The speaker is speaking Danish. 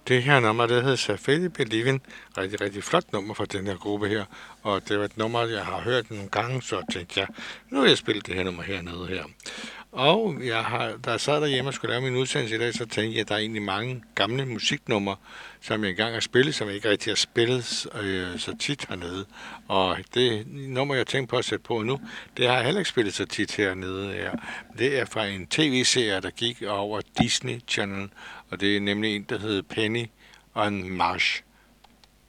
Det her nummer, det hedder Safety Believin'. Rigtig, rigtig flot nummer fra den her gruppe her. Og det var et nummer, jeg har hørt nogle gange, så tænkte jeg, nu vil jeg spille det her nummer hernede her. Og da jeg sad derhjemme og skulle lave min udsendelse i dag, så tænkte jeg, at der er egentlig mange gamle musiknumre, som jeg engang har spillet, som jeg ikke rigtig har spillet så tit hernede. Og det nummer, jeg tænkte på at sætte på nu, det har jeg heller ikke spillet så tit hernede her. Det er fra en tv-serie, der gik over Disney Channel, og det er nemlig en, der hedder Penny on Marsh.